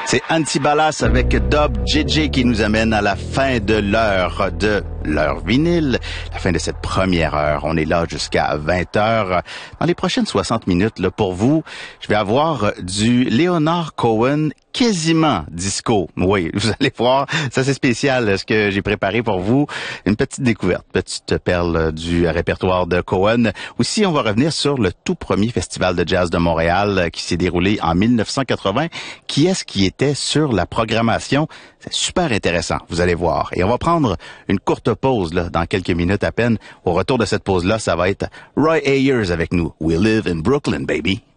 C'est Antibalas avec Dub JJ qui nous amène à la fin de l'heure vinyle, la fin de cette première heure. On est là jusqu'à 20h. Dans les prochaines 60 minutes, là, pour vous, je vais avoir du Leonard Cohen quasiment disco. Oui, vous allez voir, ça c'est spécial ce que j'ai préparé pour vous. Une petite découverte, petite perle du répertoire de Cohen. Aussi, on va revenir sur le tout premier festival de jazz de Montréal qui s'est déroulé en 1980. Qui est-ce qui était sur la programmation? C'est super intéressant, vous allez voir. Et on va prendre une courte pause là, dans quelques minutes à peine. Au retour de cette pause-là, ça va être Roy Ayers avec nous. We live in Brooklyn, baby.